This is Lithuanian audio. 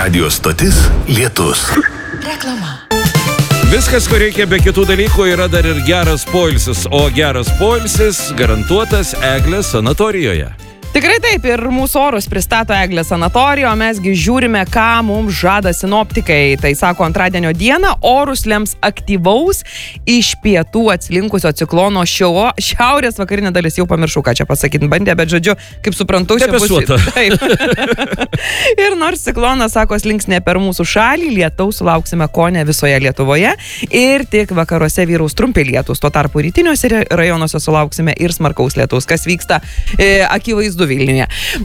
Radio stotis Lietus. Reklama. Viskas, ko reikia be kitų dalykų, yra dar ir geras poilsis, o geras poilsis garantuotas Eglės sanatorijoje. Tikrai taip, ir mūsų orus pristato Eglės sanatorija, o mesgi žiūrime, ką mums žada sinoptikai. Tai sako, antradienio dieną orus lems aktyvaus iš pietų atslinkusio ciklono šiaurės vakarinė dalis. Jau pamiršau, ką čia pasakyti bandė, bet žodžiu, kaip suprantu, čia bus... Taip. Ir nors ciklonas, sako, slinks ne per mūsų šalį, lietaus sulauksime kone visoje Lietuvoje ir tik vakaruose vyraus trumpi lietus. Tuo tarpu rytiniuose rajonuose sulauksime ir smarkaus lietaus, kas vyksta akivaizdu Vilniuje.